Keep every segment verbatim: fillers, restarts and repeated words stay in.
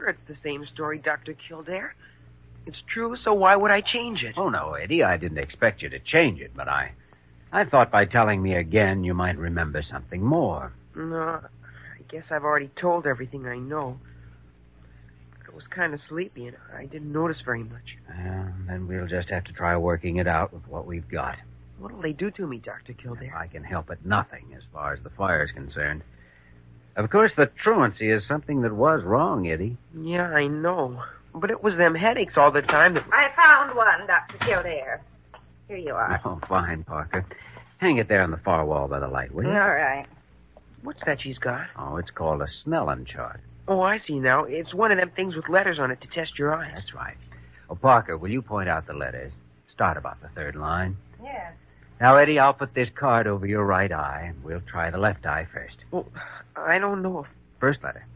sure it's the same story, Doctor Kildare. It's true, so why would I change it? Oh, no, Eddie, I didn't expect you to change it, but I... I thought by telling me again you might remember something more. No, I guess I've already told everything I know. I was kind of sleepy, and I didn't notice very much. Well, then we'll just have to try working it out with what we've got. What'll they do to me, Doctor Kildare? I can help it nothing as far as the fire's concerned. Of course, the truancy is something that was wrong, Eddie. Yeah, I know. But it was them headaches all the time that... I found one, Doctor Kildare. Here you are. Oh, fine, Parker. Hang it there on the far wall by the light, will you? All right. What's that she's got? Oh, it's called a Snellen chart. Oh, I see now. It's one of them things with letters on it to test your eyes. That's right. Oh, Parker, will you point out the letters? Start about the third line. Yes. Now, Eddie, I'll put this card over your right eye, and we'll try the left eye first. Well, I don't know if... First letter.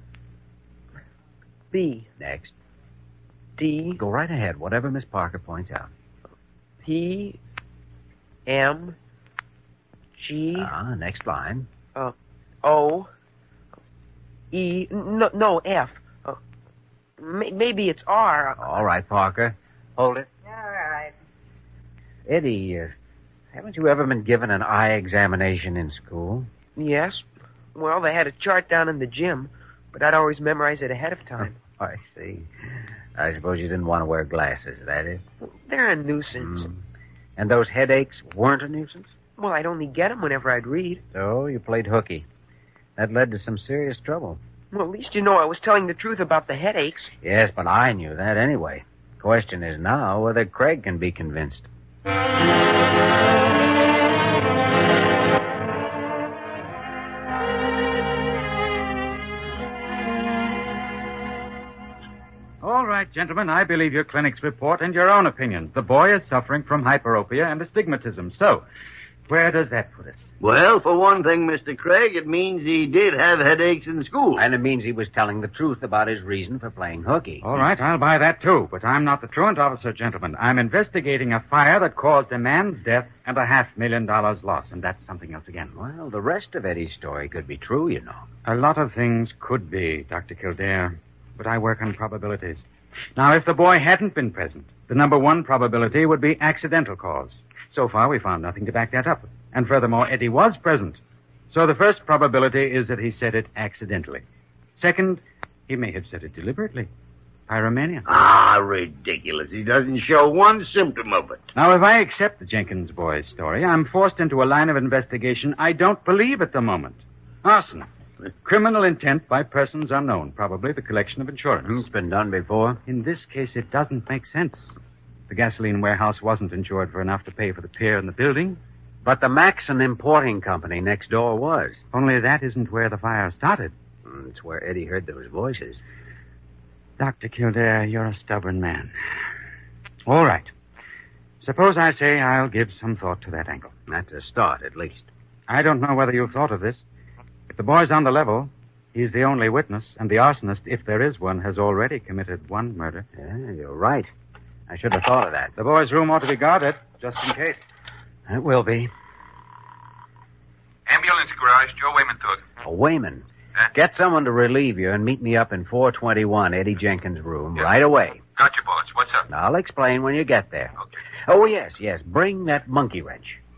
B. Next. D. Go right ahead, whatever Miss Parker points out. P. M. G. Ah, next line. Uh, O. E. No, no F. Uh, may, maybe it's R. All right, Parker. Hold it. All right. Eddie, uh, haven't you ever been given an eye examination in school? Yes. Well, they had a chart down in the gym, but I'd always memorize it ahead of time. I see. I suppose you didn't want to wear glasses, is that it? They're a nuisance. Mm. And those headaches weren't a nuisance? Well, I'd only get them whenever I'd read. So you played hooky. That led to some serious trouble. Well, at least you know I was telling the truth about the headaches. Yes, but I knew that anyway. Question is now whether Craig can be convinced. All right, gentlemen, I believe your clinic's report and your own opinion. The boy is suffering from hyperopia and astigmatism. So, where does that put us? Well, for one thing, Mister Craig, it means he did have headaches in school. And it means he was telling the truth about his reason for playing hooky. All right, I'll buy that, too. But I'm not the truant officer, gentlemen. I'm investigating a fire that caused a man's death and a half million dollars loss, and that's something else again. Well, the rest of Eddie's story could be true, you know. A lot of things could be, Doctor Kildare, but I work on probabilities. Now, if the boy hadn't been present, the number one probability would be accidental cause. So far, we found nothing to back that up. And furthermore, Eddie was present. So the first probability is that he said it accidentally. Second, he may have said it deliberately. Pyromania. Ah, ridiculous. He doesn't show one symptom of it. Now, if I accept the Jenkins boy's story, I'm forced into a line of investigation I don't believe at the moment. Arson. Criminal intent by persons unknown. Probably the collection of insurance. It's been done before. In this case, it doesn't make sense. The gasoline warehouse wasn't insured for enough to pay for the pier and the building. But the Maxon Importing Company next door was. Only that isn't where the fire started. Mm, it's where Eddie heard those voices. Doctor Kildare, you're a stubborn man. All right. Suppose I say I'll give some thought to that angle. That's a start, at least. I don't know whether you've thought of this. If the boy's on the level, he's the only witness, and the arsonist, if there is one, has already committed one murder. Yeah, you're right. I should have thought of that. The boy's room ought to be guarded, just in case. It will be. Ambulance garage, Joe Wayman took. Oh, Wayman. Huh? Get someone to relieve you and meet me up in four twenty-one Eddie Jenkins' room yeah. right away. Gotcha, boss. What's up? I'll explain when you get there. Okay. Oh, yes, yes. Bring that monkey wrench.